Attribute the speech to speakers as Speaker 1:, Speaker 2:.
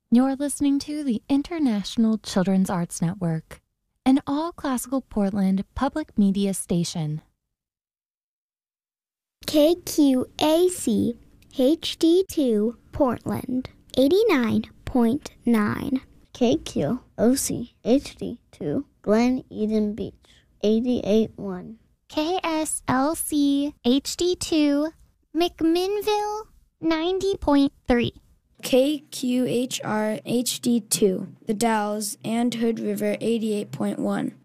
Speaker 1: You're listening to the International Children's Arts Network, an all-classical Portland public media station.
Speaker 2: KQAC HD2 Portland 89.9.
Speaker 3: KQOC HD2 Glen Eden Beach 88.1.
Speaker 4: KSLC HD2 McMinnville 90.3.
Speaker 5: KQHR HD2 The Dalles and Hood River 88.1.